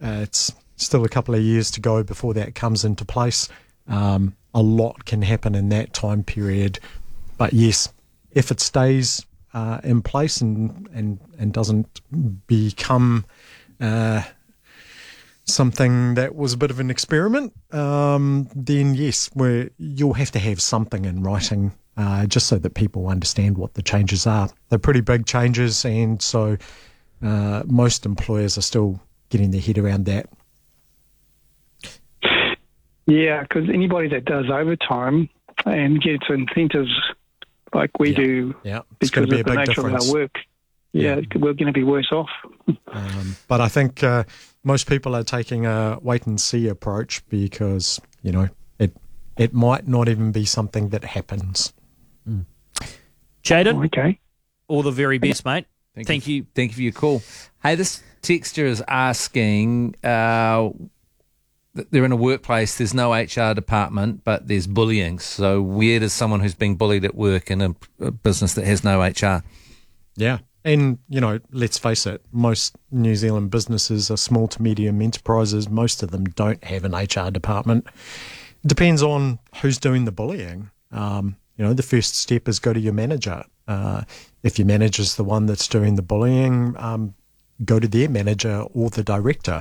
it's still a couple of years to go before that comes into place. A lot can happen in that time period. But yes, if it stays in place and doesn't become something that was a bit of an experiment, then yes, you'll have to have something in writing just so that people understand what the changes are. They're pretty big changes, and so most employers are still getting their head around that. Yeah, because anybody that does overtime and gets incentives like we do, it's going to be a big difference. Of our work, we're going to be worse off. But I think most people are taking a wait and see approach because it might not even be something that happens. Jaden, okay, all the very best, mate. Thank you for your call. Hey, this texter is asking. They're in a workplace, there's no HR department, but there's bullying. So where does someone who's being bullied at work in a business that has no HR? Yeah. And, let's face it, most New Zealand businesses are small to medium enterprises. Most of them don't have an HR department. It depends on who's doing the bullying. The first step is go to your manager. If your manager's the one that's doing the bullying, go to their manager or the director.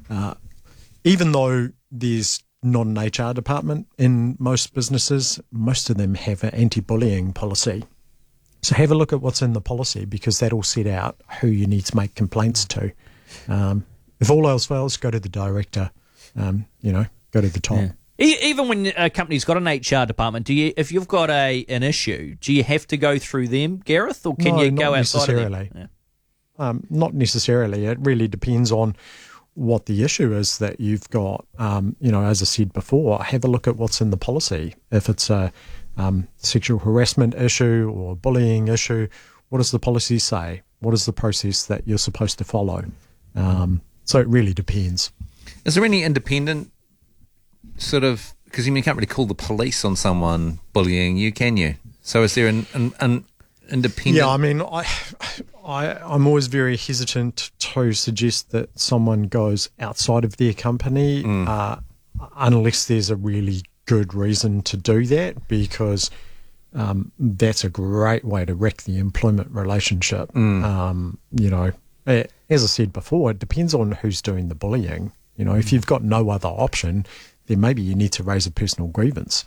Even though there's not an HR department in most businesses, most of them have an anti-bullying policy. So have a look at what's in the policy because that'll set out who you need to make complaints to. If all else fails, go to the director, go to the top. Yeah. Even when a company's got an HR department, if you've got an issue, do you have to go through them, Gareth, or can you go outside of them? Not necessarily. It really depends on what the issue is that you've got. As I said before, have a look at what's in the policy. If it's a sexual harassment issue or bullying issue, what does the policy say? What is the process that you're supposed to follow? So it really depends. Is there any independent sort of, because you can't really call the police on someone bullying you, can you? So is there an independent? Yeah, I mean, I'm always very hesitant to suggest that someone goes outside of their company unless there's a really good reason to do that, because that's a great way to wreck the employment relationship. As I said before, it depends on who's doing the bullying. If you've got no other option, then maybe you need to raise a personal grievance.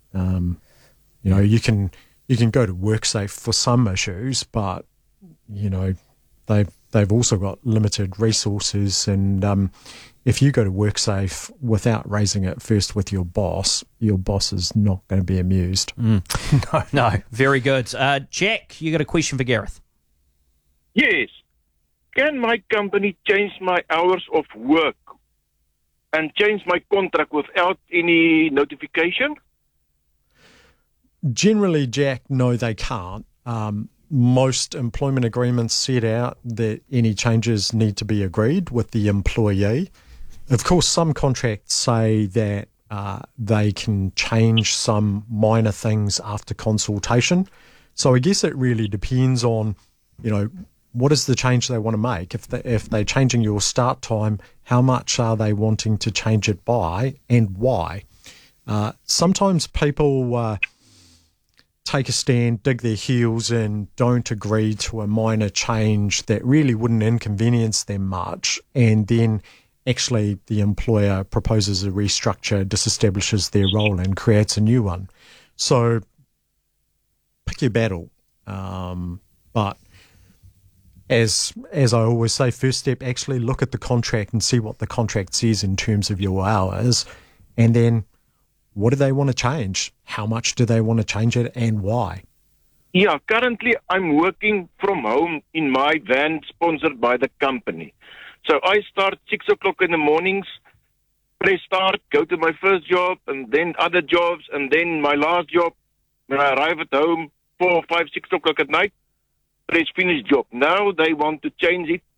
You can go to WorkSafe for some issues, but they've also got limited resources, and if you go to WorkSafe without raising it first with your boss is not going to be amused. No, very good. Jack, you got a question for Gareth? Yes. Can my company change my hours of work and change my contract without any notification? Generally, Jack, no, they can't. Most employment agreements set out that any changes need to be agreed with the employee. Of course, some contracts say that they can change some minor things after consultation. So I guess it really depends on, what is the change they want to make? If they're changing your start time, how much are they wanting to change it by and why? Sometimes people take a stand, dig their heels and don't agree to a minor change that really wouldn't inconvenience them much, and then actually the employer proposes a restructure, disestablishes their role and creates a new one. So pick your battle. But as I always say, first step, actually look at the contract and see what the contract says in terms of your hours, and then what do they want to change? How much do they want to change it and why? Yeah, currently I'm working from home in my van sponsored by the company. So I start 6 o'clock in the mornings, press start, go to my first job, and then other jobs, and then my last job. When I arrive at home, 4, 5, 6 o'clock at night, press finish job. Now they want to change it.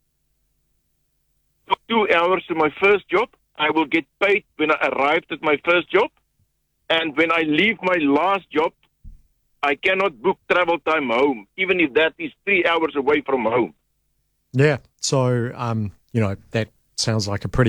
2 hours to my first job. I will get paid when I arrived at my first job. And when I leave my last job, I cannot book travel time home, even if that is 3 hours away from home. Yeah. So, that sounds like a pretty